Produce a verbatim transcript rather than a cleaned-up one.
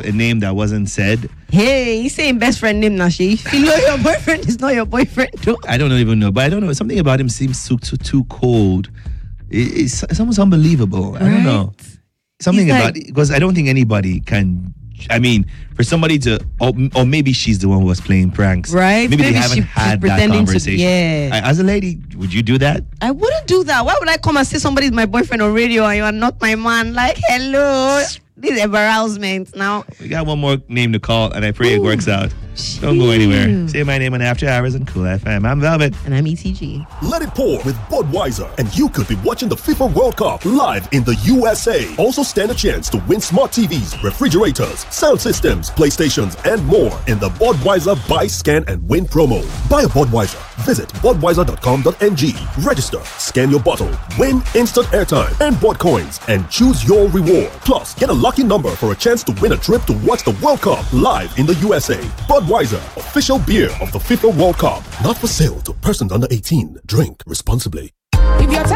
a name that wasn't said. Hey, he's saying best friend name, Nashi. If you know your boyfriend is not your boyfriend, though. I don't even know, but I don't know. Something about him seems too too, too cold. It, it's, it's almost unbelievable. I don't Right? know. Something He's about like- because I don't think anybody can. I mean, for somebody to, or, or maybe she's the one who was playing pranks. Right? Maybe, Maybe they haven't she- had she's that pretending to- conversation. yeah. I- As a lady, would you do that? I wouldn't do that. Why would I come and say somebody's my boyfriend on radio and you are not my man? Like, hello. This is embarrassment now. We got one more name to call, and I pray it works out. Don't go anywhere. Say my name on After Hours and Cool F M. I'm Velvet. And I'm E T G. Let it pour with Budweiser, and you could be watching the FIFA World Cup live in the U S A. Also stand a chance to win smart T Vs, refrigerators, sound systems, PlayStations, and more in the Budweiser Buy, Scan, and Win promo. Buy a Budweiser. Visit budweiser dot com dot n g. Register, scan your bottle, win instant airtime and Bud coins, and choose your reward. Plus, get a lucky number for a chance to win a trip to watch the World Cup live in the U S A. Budweiser, official beer of the FIFA World Cup. Not for sale to persons under eighteen. Drink responsibly. If you're